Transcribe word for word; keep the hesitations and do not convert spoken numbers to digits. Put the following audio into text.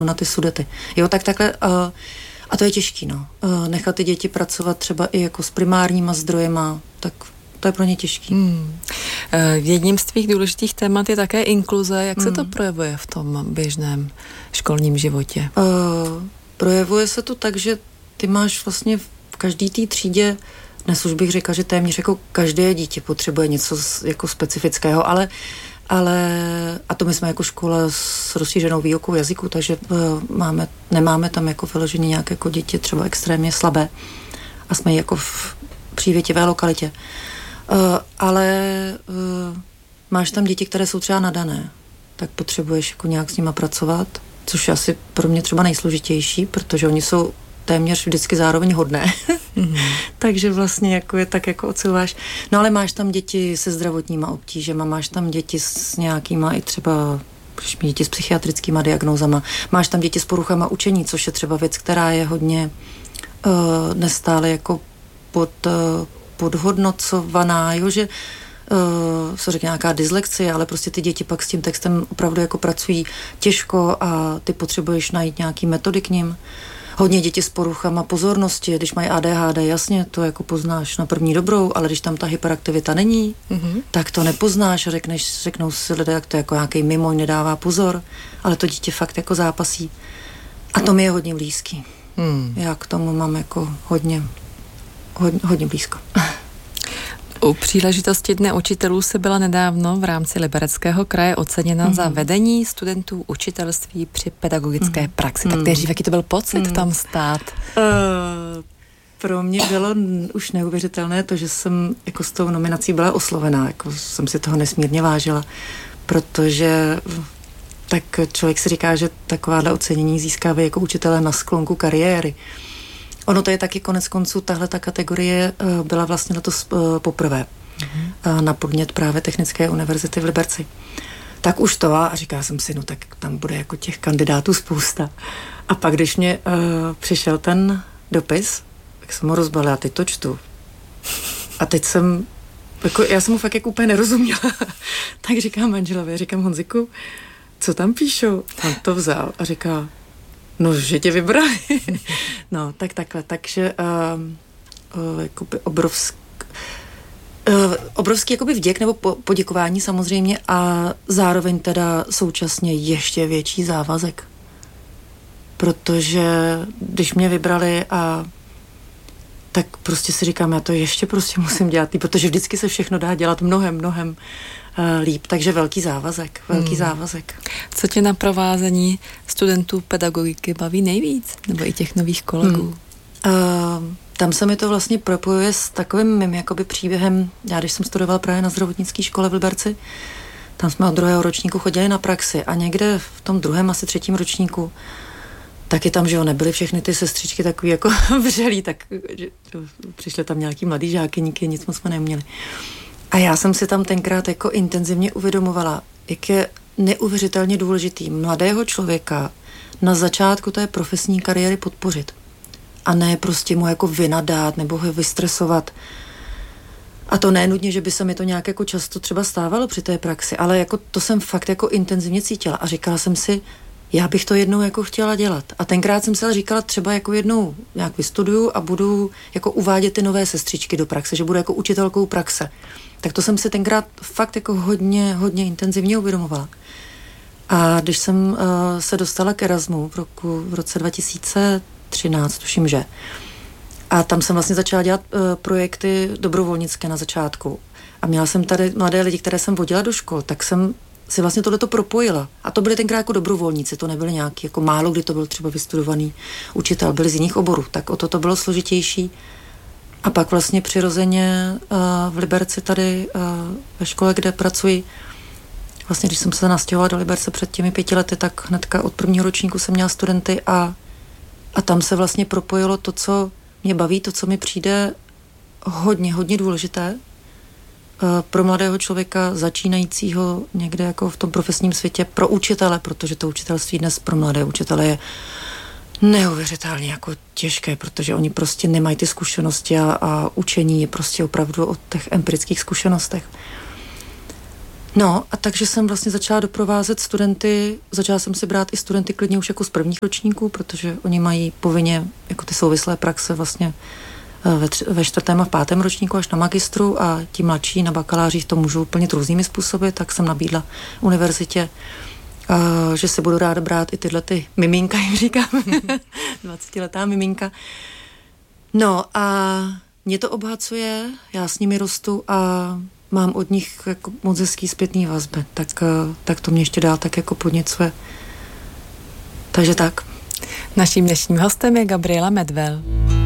na ty Sudety. Jo, tak takhle, uh, a to je těžký, no. Uh, nechat ty děti pracovat třeba i jako s primárníma zdrojema, tak to je pro ně těžký. Hmm. Jedním z tvých důležitých témat je také inkluze. Jak hmm. se to projevuje v tom běžném školním životě? Uh, projevuje se to tak, že ty máš vlastně v každé té třídě, dnes už bych řekla, že téměř jako každé dítě potřebuje něco jako specifického, ale Ale, a to my jsme jako škola s rozšířenou výukou jazyku, takže uh, máme, nemáme tam jako vyloženě nějaké jako děti třeba extrémně slabé a jsme jako v přívětivé lokalitě. Uh, ale uh, máš tam děti, které jsou třeba nadané, tak potřebuješ jako nějak s nima pracovat, což je asi pro mě třeba nejsložitější, protože oni jsou téměř vždycky zároveň hodné. Mm-hmm. Takže vlastně jako je tak jako odsouváš. No ale máš tam děti se zdravotníma obtížema, máš tam děti s nějakýma i třeba děti s psychiatrickýma diagnózama, máš tam děti s poruchama učení, což je třeba věc, která je hodně uh, nestále jako pod, uh, podhodnocovaná, jo, že uh, se řekne nějaká dyslexie, ale prostě ty děti pak s tím textem opravdu jako pracují těžko a ty potřebuješ najít nějaký metody k nim. Hodně děti s poruchama pozornosti, když mají A D H D, jasně, to jako poznáš na první dobrou, ale když tam ta hyperaktivita není, mm-hmm. tak to nepoznáš a řekneš, řeknou si lidé, jak to jako nějaký mimoj, nedává pozor, ale to dítě fakt jako zápasí. A to mi je hodně blízký. Mm. Já k tomu mám jako hodně, hodně, hodně blízko. U příležitosti Dne učitelů se byla nedávno v rámci Libereckého kraje oceněna mm. za vedení studentů učitelství při pedagogické mm. praxi. Tak nejdřív, jaký to byl pocit mm. tam stát? Uh, pro mě bylo už neuvěřitelné to, že jsem jako s tou nominací byla oslovená. Jako jsem si toho nesmírně vážila, protože tak člověk si říká, že takováhle ocenění získávají jako učitelé na sklonku kariéry. Ono to je taky konec konců, tahle ta kategorie uh, byla vlastně na to uh, poprvé mm-hmm. uh, na podnět právě Technické univerzity v Liberci. Tak už to a říká jsem si, no tak tam bude jako těch kandidátů spousta. A pak, když mě uh, přišel ten dopis, tak jsem ho rozbalila, teď to čtu. A teď jsem, jako, já jsem mu fakt jako úplně nerozuměla. Tak říkám manželovi, říkám Honziku, co tam píšou? On to vzal a říká, no, že tě vybrali. No, tak takhle. Takže uh, uh, jakoby obrovský, uh, obrovský jakoby vděk nebo po, poděkování samozřejmě a zároveň teda současně ještě větší závazek. Protože když mě vybrali a tak prostě si říkám, já to ještě prostě musím dělat, protože vždycky se všechno dá dělat mnohem, mnohem uh, líp. Takže velký závazek, velký hmm. závazek. Co tě na provázení studentů pedagogiky baví nejvíc? Nebo i těch nových kolegů? Hmm. Uh, tam se mi to vlastně propojuje s takovým mým jakoby příběhem. Já když jsem studovala právě na zdravotnické škole v Liberci, tam jsme od druhého ročníku chodili na praxi a někde v tom druhém, asi třetím ročníku taky tam, že jo, nebyly všechny ty sestřičky takový jako vřelí, tak že, přišly tam nějaký mladý žákyníky, nic moc jsme neměli. A já jsem si tam tenkrát jako intenzivně uvědomovala, jak je neuvěřitelně důležitý mladého člověka na začátku té profesní kariéry podpořit. A ne prostě mu jako vynadat nebo ho vystresovat. A to ne nutně, že by se mi to nějak jako často třeba stávalo při té praxi, ale jako to jsem fakt jako intenzivně cítila a říkala jsem si, já bych to jednou jako chtěla dělat. A tenkrát jsem si říkala, třeba jako jednou nějak vystuduju a budu jako uvádět ty nové sestřičky do praxe, že budu jako učitelkou praxe. Tak to jsem si tenkrát fakt jako hodně, hodně intenzivně uvědomovala. A když jsem uh, se dostala k Erasmu v roku, v roce dva tisíce třináct, tuším, že. A tam jsem vlastně začala dělat uh, projekty dobrovolnické na začátku. A měla jsem tady mladé lidi, které jsem vodila do škol, tak jsem si vlastně tohleto propojila. A to byly tenkrát jako dobrovolníci, to nebyly nějaký, jako málo kdy to byl třeba vystudovaný učitel, byli z jiných oborů, tak o to to bylo složitější. A pak vlastně přirozeně uh, v Liberci tady uh, ve škole, kde pracuji, vlastně když jsem se nastěhovala do Liberce před těmi pěti lety, tak hnedka od prvního ročníku jsem měla studenty a, a tam se vlastně propojilo to, co mě baví, to, co mi přijde hodně, hodně důležité pro mladého člověka začínajícího někde jako v tom profesním světě, pro učitele, protože to učitelství dnes pro mladé učitele je neuvěřitelně jako těžké, protože oni prostě nemají ty zkušenosti a, a učení je prostě opravdu o těch empirických zkušenostech. No a takže jsem vlastně začala doprovázet studenty, začala jsem si brát i studenty klidně už jako z prvních ročníků, protože oni mají povinně jako ty souvislé praxe vlastně ve, tři, ve čtvrtém a v pátém ročníku až na magistru a ti mladší na bakalářích to můžou plnit různými způsoby, tak jsem nabídla univerzitě, uh, že si budu ráda brát i tyhle ty miminka, jim říkám, dvacetiletá miminka. No a mě to obhacuje, já s nimi rostu a mám od nich jako moc hezký zpětný vazby, tak, tak to mě ještě dál tak jako podněcuje. Takže tak. Naším dnešním hostem je Gabriela Medvel.